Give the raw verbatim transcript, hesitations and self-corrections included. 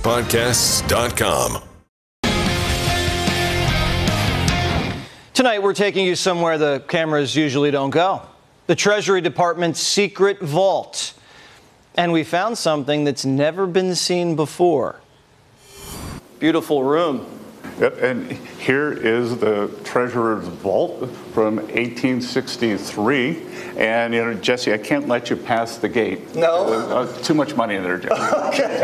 podcasts dot com. Tonight, we're taking you somewhere the cameras usually don't go. The Treasury Department's secret vault. And we found something that's never been seen before. Beautiful room. Yep, and here is the Treasurer's Vault from eighteen sixty-three. And, you know, Jesse, I can't let you pass the gate. No? Uh, too much money in there, Jesse. Okay.